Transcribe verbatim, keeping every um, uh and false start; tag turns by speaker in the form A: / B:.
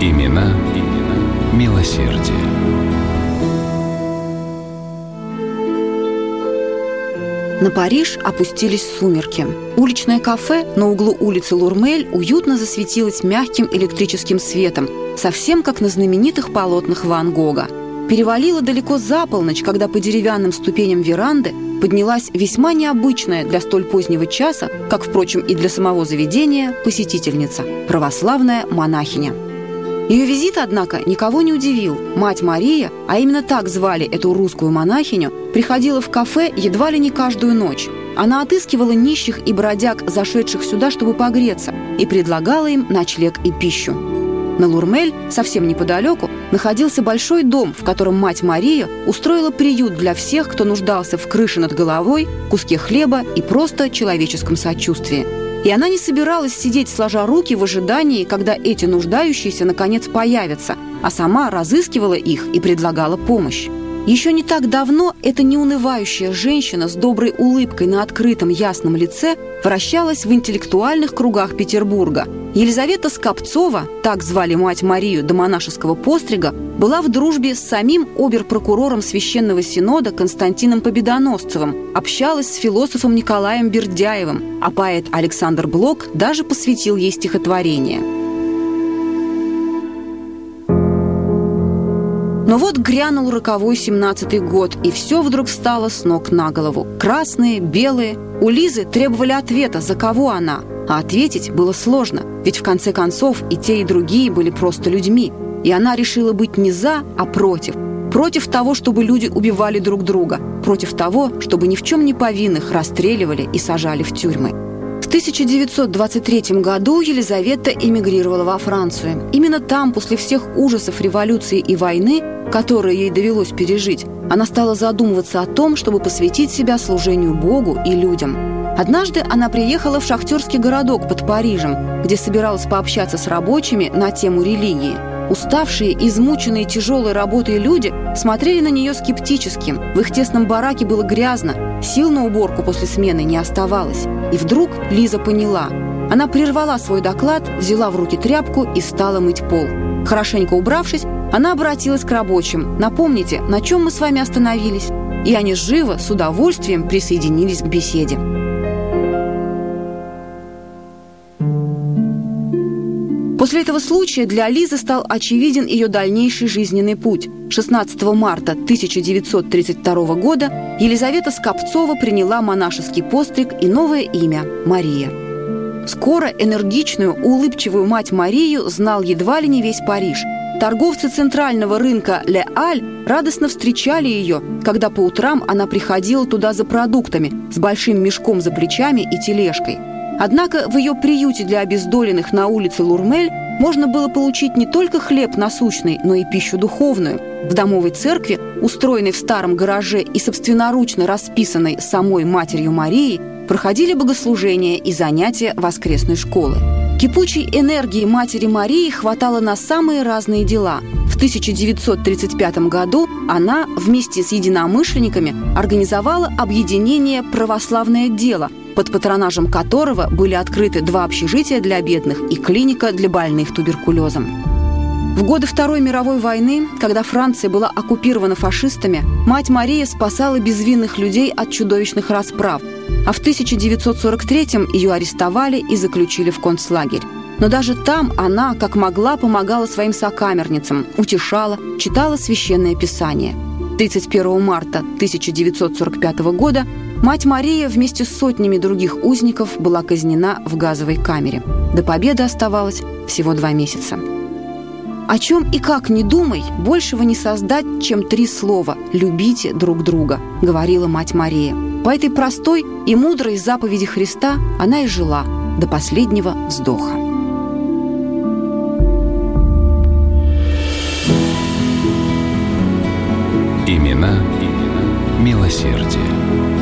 A: Имена, имена милосердия.
B: На Париж опустились сумерки. Уличное кафе на углу улицы Лурмель уютно засветилось мягким электрическим светом, совсем как на знаменитых полотнах Ван Гога. Перевалило далеко за полночь, когда по деревянным ступеням веранды поднялась весьма необычная для столь позднего часа, как, впрочем, и для самого заведения, посетительница – православная монахиня. Ее визит, однако, никого не удивил. Мать Мария, а именно так звали эту русскую монахиню, приходила в кафе едва ли не каждую ночь. Она отыскивала нищих и бродяг, зашедших сюда, чтобы погреться, и предлагала им ночлег и пищу. На Лурмель, совсем неподалеку, находился большой дом, в котором мать Мария устроила приют для всех, кто нуждался в крыше над головой, куске хлеба и просто человеческом сочувствии. И она не собиралась сидеть сложа руки в ожидании, когда эти нуждающиеся наконец появятся, а сама разыскивала их и предлагала помощь. Еще не так давно эта неунывающая женщина с доброй улыбкой на открытом ясном лице вращалась в интеллектуальных кругах Петербурга. Елизавета Скопцова, так звали мать Марию до монашеского пострига, была в дружбе с самим обер-прокурором Священного Синода Константином Победоносцевым, общалась с философом Николаем Бердяевым, а поэт Александр Блок даже посвятил ей стихотворение. Но вот грянул роковой семнадцатый год, и все вдруг встало с ног на голову. Красные, белые. У Лизы требовали ответа, за кого она. А ответить было сложно, ведь в конце концов и те, и другие были просто людьми. И она решила быть не за, а против. Против того, чтобы люди убивали друг друга. Против того, чтобы ни в чем не повинных расстреливали и сажали в тюрьмы. В тысяча девятьсот двадцать третьем году Елизавета эмигрировала во Францию. Именно там, после всех ужасов революции и войны, которые ей довелось пережить, она стала задумываться о том, чтобы посвятить себя служению Богу и людям. Однажды она приехала в шахтерский городок под Парижем, где собиралась пообщаться с рабочими на тему религии. Уставшие, измученные тяжелой работой люди смотрели на нее скептически. В их тесном бараке было грязно, сил на уборку после смены не оставалось. И вдруг Лиза поняла. Она прервала свой доклад, взяла в руки тряпку и стала мыть пол. Хорошенько убравшись, она обратилась к рабочим. «Напомните, на чем мы с вами остановились?» И они живо, с удовольствием присоединились к беседе. После этого случая для Лизы стал очевиден ее дальнейший жизненный путь. шестнадцатого марта тысяча девятьсот тридцать второго года Елизавета Скопцова приняла монашеский постриг и новое имя – Мария. Скоро энергичную, улыбчивую мать Марию знал едва ли не весь Париж. Торговцы центрального рынка Ле Аль радостно встречали ее, когда по утрам она приходила туда за продуктами с большим мешком за плечами и тележкой. Однако в ее приюте для обездоленных на улице Лурмель можно было получить не только хлеб насущный, но и пищу духовную. В домовой церкви, устроенной в старом гараже и собственноручно расписанной самой Матерью Марией, проходили богослужения и занятия воскресной школы. Кипучей энергии Матери Марии хватало на самые разные дела. В тысяча девятьсот тридцать пятом году она вместе с единомышленниками организовала объединение «Православное дело», под патронажем которого были открыты два общежития для бедных и клиника для больных туберкулезом. В годы Второй мировой войны, когда Франция была оккупирована фашистами, мать Мария спасала безвинных людей от чудовищных расправ, а в тысяча девятьсот сорок третьем ее арестовали и заключили в концлагерь. Но даже там она, как могла, помогала своим сокамерницам, утешала, читала Священное Писание. тридцать первого марта тысяча девятьсот сорок пятого года мать Мария вместе с сотнями других узников была казнена в газовой камере. До победы оставалось всего два месяца. О чем и как ни думай, большего не создать, чем три слова «любите друг друга», говорила мать Мария. По этой простой и мудрой заповеди Христа она и жила до последнего вздоха.
A: Имена, имена милосердия.